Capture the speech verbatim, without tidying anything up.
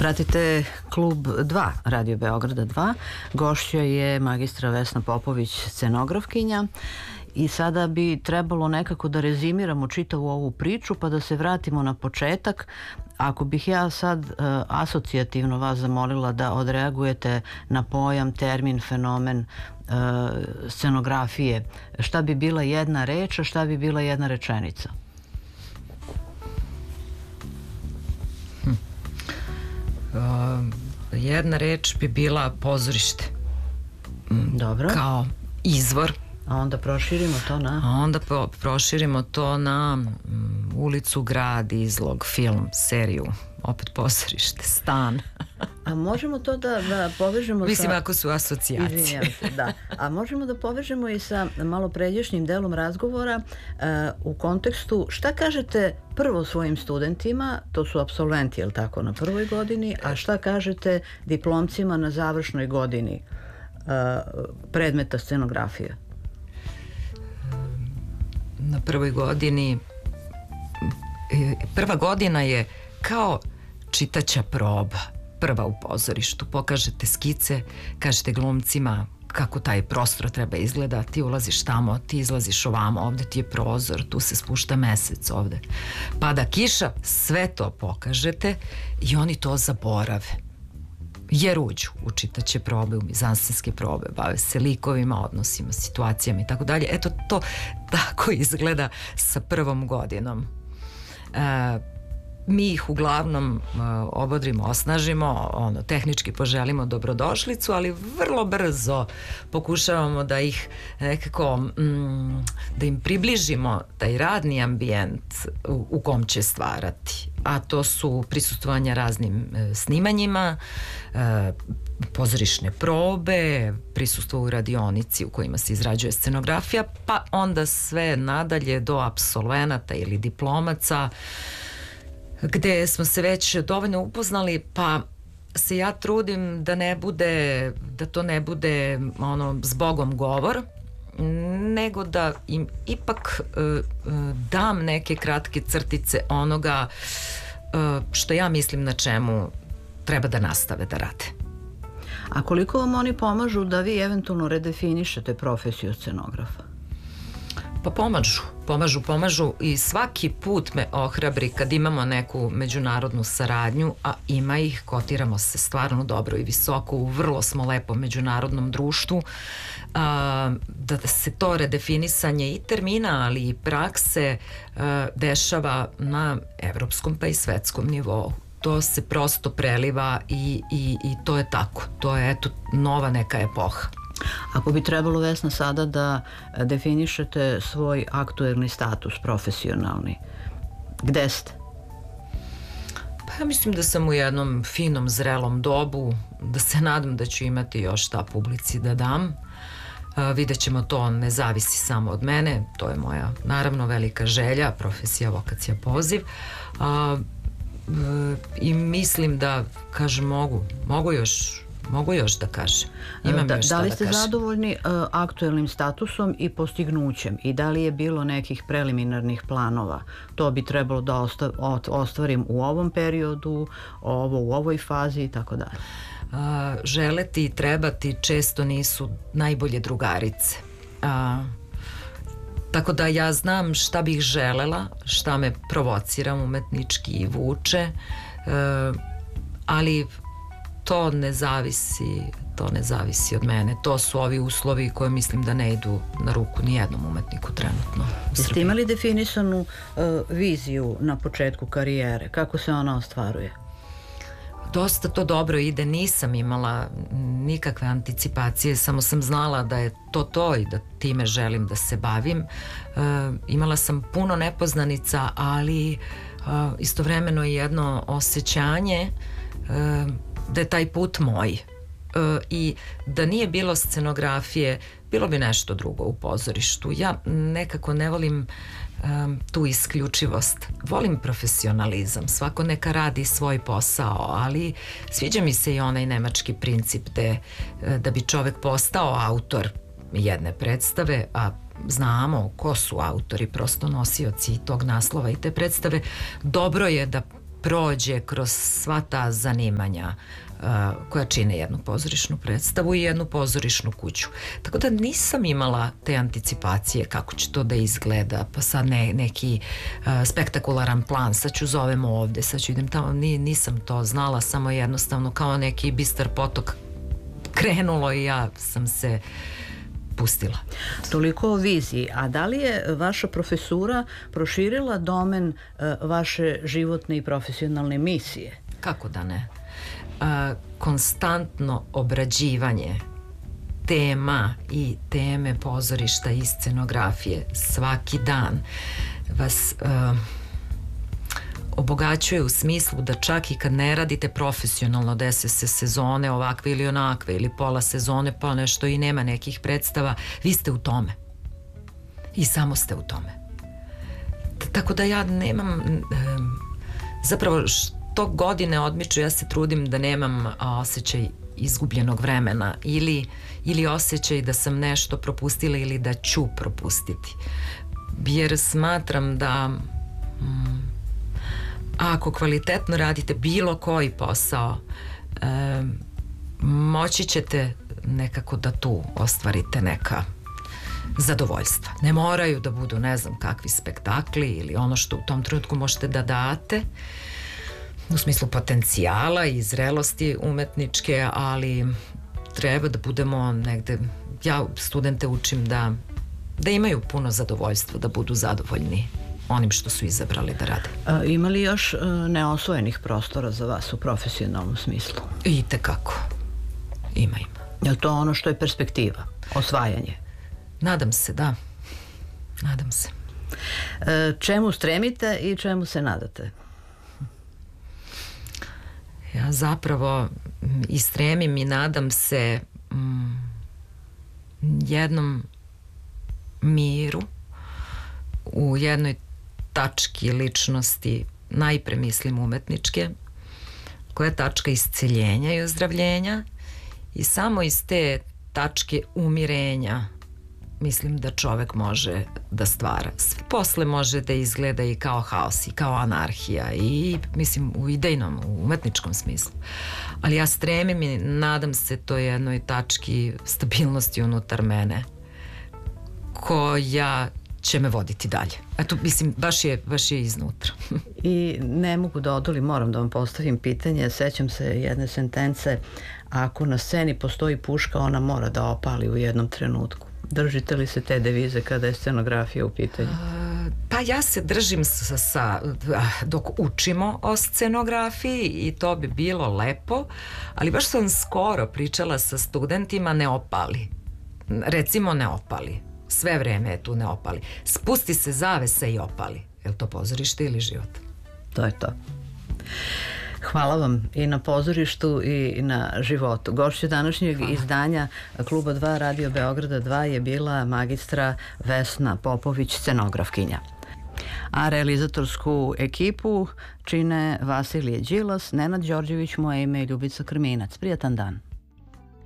Pratite Klub dva, Radio Beograda dva. Gošća je magistra Vesna Popović, scenografkinja. I sada bi trebalo nekako da rezimiramo čitavu ovu priču pa da se vratimo na početak. Ako bih ja sad uh, asocijativno vas zamolila da odreagujete na pojam, termin, fenomen uh, scenografije, šta bi bila jedna reč, a šta bi bila jedna rečenica? Hm. Uh, jedna reč bi bila pozorište. Dobro. Kao izvor. A onda proširimo to na... A onda pro, proširimo to na um, ulicu, grad, izlog, film, seriju, opet pozorište, stan. A možemo to da, da povežemo Mislim, sa... ako su asocijacije. Izvinjam se, da. A možemo da povežemo i sa malo pređašnjim delom razgovora uh, u kontekstu šta kažete prvo svojim studentima, to su apsolventi, je li tako, na prvoj godini, a šta kažete diplomcima na završnoj godini uh, predmeta scenografije? Na prvoj godini, prva godina je kao čitaća proba, prva u pozorištu. Pokažete skice, kažete glumcima kako taj prostor treba izgleda, ti ulaziš tamo, ti izlaziš ovamo, ovde ti je prozor, tu se spušta mesec, ovde pada kiša, sve to pokažete i oni to zaborave. Jer uđu u čitaće probe, u mizansenske probe, bave se likovima, odnosima, situacijama i tako dalje. Eto, to tako izgleda sa prvom godinom. E, mi ih uglavnom e, obodrimo, osnažimo, ono, tehnički poželimo dobrodošlicu, ali vrlo brzo pokušavamo da ih nekako, mm, da im približimo taj radni ambijent u, u kom će stvarati. A to su prisustvovanja raznim e, snimanjima, e, pozorišne probe, prisustvo u radionici u kojima se izrađuje scenografija, pa onda sve nadalje do apsolvenata ili diplomaca, gde smo se već dovoljno upoznali, pa se ja trudim da ne bude, da to ne bude ono zbogom govor, nego da im ipak uh, dam neke kratke crtice onoga uh, što ja mislim na čemu treba da nastave da rade. A koliko vam oni pomažu da vi eventualno redefinišete profesiju scenografa? Pa pomažu, pomažu, pomažu i svaki put me ohrabri kad imamo neku međunarodnu saradnju, a ima ih, kotiramo se stvarno dobro i visoko, u vrlo smo lepom međunarodnom društvu, a, da se to redefinisanje i termina, ali i prakse a, dešava na evropskom pa i svetskom nivou. To se prosto preliva i, i, i to je tako. To je, eto, nova neka epoha. Ako bi trebalo, Vesna, sada da definišete svoj aktuelni status profesionalni, gde ste? Pa ja mislim da sam u jednom finom, zrelom dobu, da se nadam da ću imati još šta publici da dam. Uh, vidjet ćemo, to ne zavisi samo od mene, to je moja naravno velika želja, profesija, vokacija, poziv. Uh, uh, I mislim da, kažem, mogu, mogu još Mogu još da kažem. Imam da, još da li da ste kažem. zadovoljni uh, aktuelnim statusom i postignućem i da li je bilo nekih preliminarnih planova? To bi trebalo da osta, ostvarim u ovom periodu, ovo u ovoj fazi i tako dalje. Uh, želeti i trebati često nisu najbolje drugarice. Uh, tako da ja znam šta bih želela, šta me provocira umetnički i vuče, uh, ali to ne zavisi, to ne zavisi od mene. To su ovi uslovi koje mislim da ne idu na ruku ni jednom umetniku trenutno. Jeste imali definisanu uh, viziju na početku karijere? Kako se ona ostvaruje? Dosta to dobro ide, nisam imala nikakve anticipacije, samo sam znala da je to to i da time želim da se bavim. Uh, imala sam puno nepoznanica, ali uh, istovremeno i jedno osjećanje uh, da je taj put moj e, i da nije bilo scenografije, bilo bi nešto drugo u pozorištu. Ja nekako ne volim um, tu isključivost. Volim profesionalizam, svako neka radi svoj posao, ali sviđa mi se i onaj nemački princip de, da bi čovek postao autor jedne predstave, a znamo ko su autori, prosto nosioci tog naslova i te predstave. Dobro je da prođe kroz sva ta zanimanja koja čine jednu pozorišnu predstavu i jednu pozorišnu kuću. Tako da nisam imala te anticipacije kako će to da izgleda, pa sad ne, neki uh, spektakularan plan, sad ću zovem ovde, sad ću idem tamo, Ni, nisam to znala, samo jednostavno kao neki bistar potok krenulo i ja sam se pustila. Toliko o viziji. A da li je vaša profesura proširila domen uh, vaše životne i profesionalne misije? Kako da ne? Uh, konstantno obrađivanje tema i teme pozorišta i scenografije svaki dan vas uh, obogaćuje u smislu da čak i kad ne radite profesionalno, dese se sezone ovakve ili onakve ili pola sezone pa nešto i nema nekih predstava, vi ste u tome i samo ste u tome. T- tako da ja nemam um, zapravo to godine odmiču, ja se trudim da nemam a, osjećaj izgubljenog vremena ili, ili osjećaj da sam nešto propustila ili da ću propustiti. Jer smatram da mm, ako kvalitetno radite bilo koji posao, e, moći ćete nekako da tu ostvarite neka zadovoljstva. Ne moraju da budu ne znam kakvi spektakli ili ono što u tom trenutku možete da date u smislu potencijala i zrelosti umetničke, ali treba da budemo negde, ja studente učim da, da imaju puno zadovoljstva, da budu zadovoljni onim što su izabrali da rade. A, ima li još neosvojenih prostora za vas u profesionalnom smislu? I tekako. Ima, ima. Je li to ono što je perspektiva? Osvajanje? Nadam se, da. Nadam se. E, čemu stremite i čemu se nadate? Ja zapravo i stremim i nadam se mm, jednom miru u jednoj tački ličnosti, najpre mislim umetničke, koja je tačka isceljenja i ozdravljenja i samo iz te tačke umirenja mislim da čovek može da stvara. Posle može da izgleda i kao haos i kao anarhija i mislim u idejnom, u umetničkom smislu. Ali ja stremim i nadam se toj jednoj tački stabilnosti unutar mene koja će me voditi dalje. Eto, mislim, baš je, baš je iznutra. I ne mogu da odolim, moram da vam postavim pitanje. Sećam se jedne sentence: ako na sceni postoji puška, ona mora da opali u jednom trenutku. Držite li se te devize kada je scenografija u pitanju? A, pa ja se držim sa, sa, dok učimo o scenografiji i to bi bilo lepo, ali baš sam skoro pričala sa studentima, ne opali. Recimo ne opali. Sve vreme je tu ne opali. Spusti se zavesa i opali. Je li to pozorište ili život? To je to. Hvala vam i na pozorištu i na životu. Gošća današnjeg Hvala. izdanja Kluba dva Radio Beograda dva je bila magistra Vesna Popović, scenografkinja. A realizatorsku ekipu čine Vasilije Đilas, Nenad Đorđević, moje ime je Ljubica Krminac. Prijatan dan.